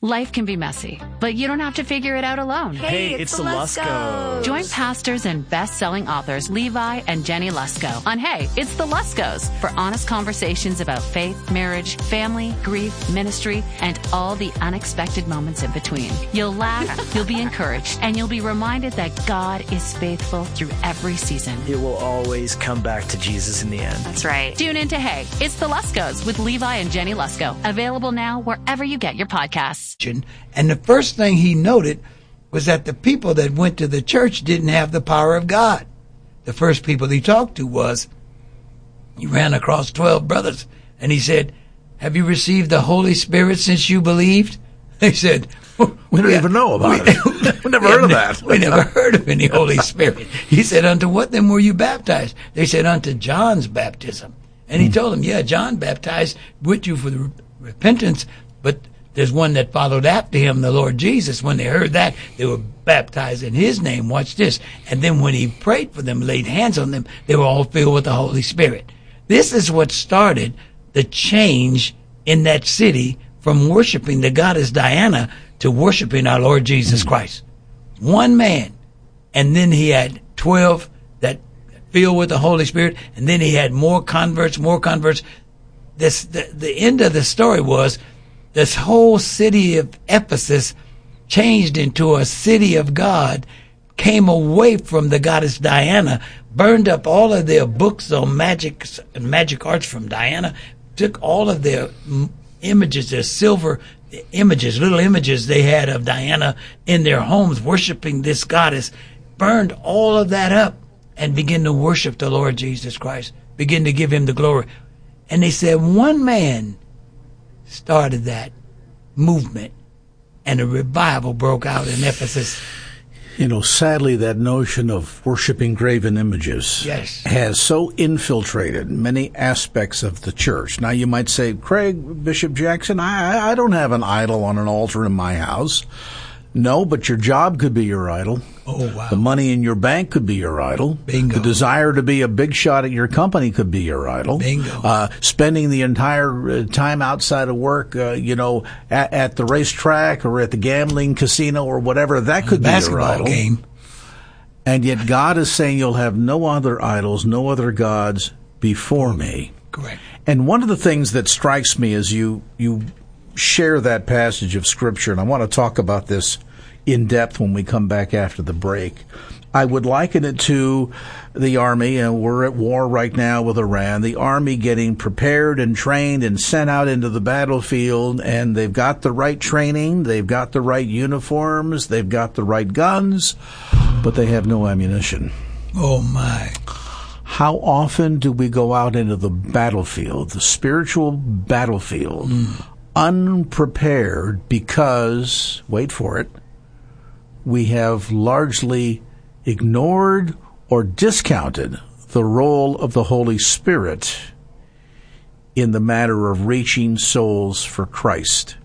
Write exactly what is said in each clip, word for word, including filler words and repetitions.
Life can be messy, but you don't have to figure it out alone. Hey, it's, it's the Luskos. Join pastors and best-selling authors Levi and Jenny Lusko on Hey, It's the Luskos for honest conversations about faith, marriage, family, grief, ministry, and all the unexpected moments in between. You'll laugh, you'll be encouraged, and you'll be reminded that God is faithful through every season. It will always come back to Jesus in the end. That's right. Tune in to Hey, It's the Luskos with Levi and Jenny Lusko. Available now wherever you get your podcasts. And the first thing he noted was that the people that went to the church didn't have the power of God. The first people he talked to was, he ran across twelve brothers, and he said, have you received the Holy Spirit since you believed? They said, we don't yeah, even know about we, it. We never heard of that. We never heard of any Holy Spirit. He said, unto what then were you baptized? They said, unto John's baptism. And he told them, yeah, John baptized with you for the repentance, but there's one that followed after him, the Lord Jesus. When they heard that, they were baptized in his name. Watch this. And then when he prayed for them, laid hands on them, they were all filled with the Holy Spirit. This is what started the change in that city from worshiping the goddess Diana to worshiping our Lord Jesus Christ. One man. And then he had twelve that filled with the Holy Spirit. And then he had more converts, more converts. This, the, the end of the story was, this whole city of Ephesus changed into a city of God, came away from the goddess Diana, burned up all of their books on magic and magic arts from Diana, took all of their images, their silver images, little images they had of Diana in their homes, worshiping this goddess, burned all of that up and began to worship the Lord Jesus Christ, begin to give him the glory. And they said one man started that movement, and a revival broke out in Ephesus. You know, sadly, that notion of worshiping graven images yes. has so infiltrated many aspects of the church. Now, you might say, Craig, Bishop Jackson, I, I don't have an idol on an altar in my house. No, but your job could be your idol. Oh, wow. The money in your bank could be your idol. Bingo. The desire to be a big shot at your company could be your idol. Bingo. Uh, spending the entire uh, time outside of work, uh, you know, at, at the racetrack or at the gambling casino or whatever, that could be your idol. Game. And yet God is saying you'll have no other idols, no other gods before me. Correct. And one of the things that strikes me is you, you share that passage of Scripture, and I want to talk about this in depth when we come back after the break. I would liken it to the Army, and we're at war right now with Iran, the Army getting prepared and trained and sent out into the battlefield, and they've got the right training, they've got the right uniforms, they've got the right guns, but they have no ammunition. Oh, my. How often do we go out into the battlefield, the spiritual battlefield, mm. unprepared because, wait for it, we have largely ignored or discounted the role of the Holy Spirit in the matter of reaching souls for Christ.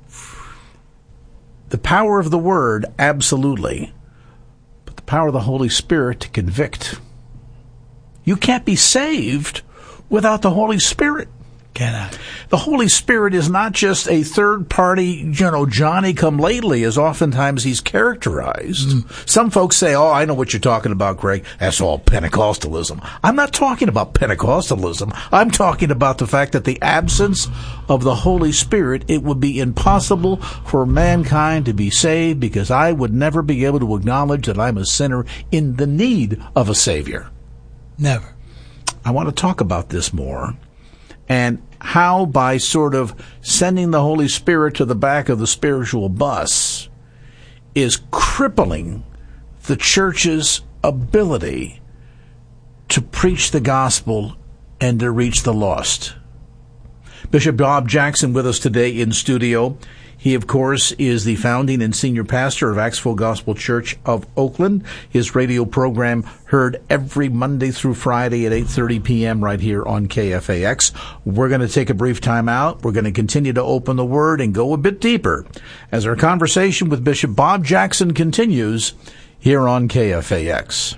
The power of the Word, absolutely, but the power of the Holy Spirit to convict. You can't be saved without the Holy Spirit. Cannot. The Holy Spirit is not just a third-party, you know, Johnny-come-lately, as oftentimes he's characterized. Mm. Some folks say, oh, I know what you're talking about, Greg. That's all Pentecostalism. I'm not talking about Pentecostalism. I'm talking about the fact that the absence of the Holy Spirit, it would be impossible for mankind to be saved because I would never be able to acknowledge that I'm a sinner in the need of a Savior. Never. I want to talk about this more. And how by sort of sending the Holy Spirit to the back of the spiritual bus is crippling the church's ability to preach the gospel and to reach the lost. Bishop Bob Jackson with us today in studio. He, of course, is the founding and senior pastor of Axville Gospel Church of Oakland. His radio program heard every Monday through Friday at eight thirty p.m. right here on K F A X. We're going to take a brief time out. We're going to continue to open the Word and go a bit deeper as our conversation with Bishop Bob Jackson continues here on K F A X.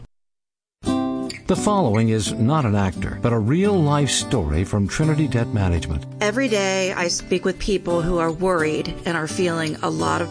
The following is not an actor, but a real-life story from Trinity Debt Management. Every day I speak with people who are worried and are feeling a lot of